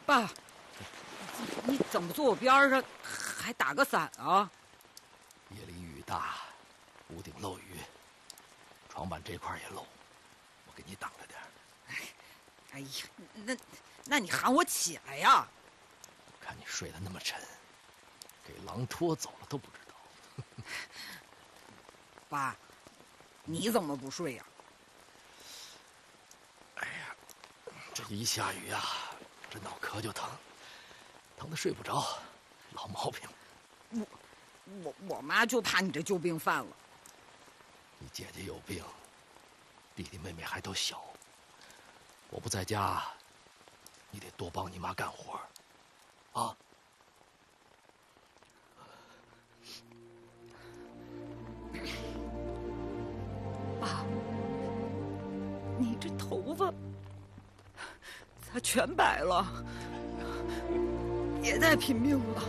爸，你怎么坐我边上还打个伞啊？ 夜里雨大，屋顶漏雨，床板这块也漏，我给你挡着点。 哎呀，那你喊我起来呀！ 看你睡得那么沉，给狼拖走了都不知道。 爸，你怎么不睡呀？ 哎呀，这一下雨啊，这脑壳就疼，疼得睡不着，老毛病。 我妈就怕你这旧病犯了。 你姐姐有病，弟弟妹妹还都小，我不在家，你得多帮你妈干活，啊。 爸，你这头发咋全白了？别再拼命了。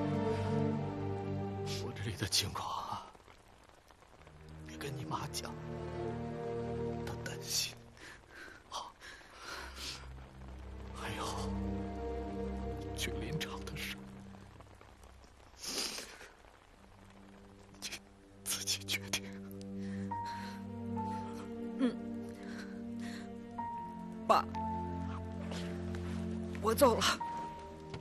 我这里的情况啊，别跟你妈讲，她担心。好，还有去林场的事，你自己决定。 爸，我走了。